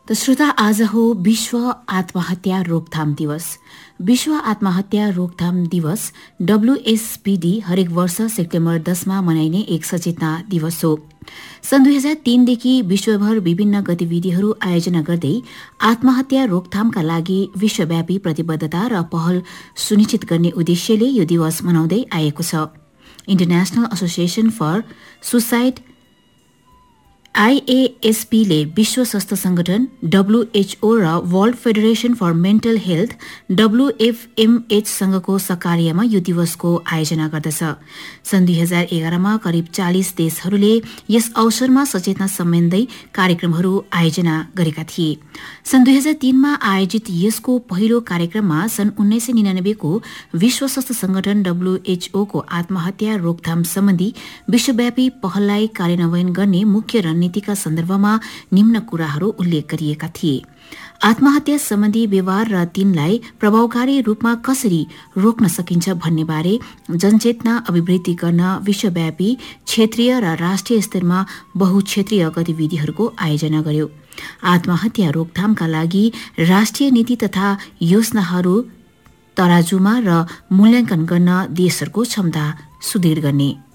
त श्रोता, आज हो विश्व आत्महत्या रोकथाम दिवस। विश्व आत्महत्या रोकथाम दिवस WSPD हरेक वर्ष सेप्टेम्बर 10मा मनाइने एक सचेतना दिवस हो। सन् 2003 देखि विश्वभर विभिन्न गतिविधिहरू आयोजना गर्दै आत्महत्या रोकथामका लागि विश्वव्यापी प्रतिबद्धता र पहल सुनिश्चित गर्ने उद्देश्यले यो दिवस मनाउँदै आएको छ। International association for suicide IASP ले विश्व स्वास्थ्य संगठन WHO र world federation for mental health WFMH सँगको सहकार्यमा यो दिवसको आयोजना गर्दछ। सन् 2011मा करिब 40 देशहरूले यस अवसरमा सचेतना सम्बन्धी कार्यक्रमहरू आयोजना गरेका थिए। सन् 2003मा आयोजित यसको पहिलो कार्यक्रममा सन् 1999 को विश्व स्वास्थ्य संगठन WHO को आत्महत्या रोकथाम सम्बन्धी विश्वव्यापी पहललाई कार्यान्वयन गर्ने मुख्य रणनीतिका सन्दर्भमा निम्न कुराहरू उल्लेख गरिएका थिए। आत्महत्या सम्बन्धी व्यवहार र तिनलाई प्रभावकारी रूपमा कसरी रोक्न सकिन्छ भन्ने बारे जनचेतना अभिवृद्धि गर्न विश्वव्यापी, क्षेत्रीय र राष्ट्रिय स्तरमा बहुक्षेत्रीय गतिविधिहरूको आयोजना गर्यो। आत्महत्या रोकथामका लागि राष्ट्रिय नीति तथा योजनाहरू तराजुमा र मूल्याङ्कन गर्न देशहरूको क्षमता सुदृढ गर्ने